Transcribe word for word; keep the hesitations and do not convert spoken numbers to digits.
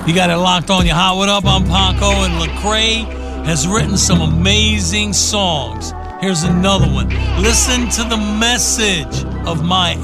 You got it locked on your Hot What Up. I'm Paco, and Lecrae has written some amazing songs. Here's another one. Listen to the message of my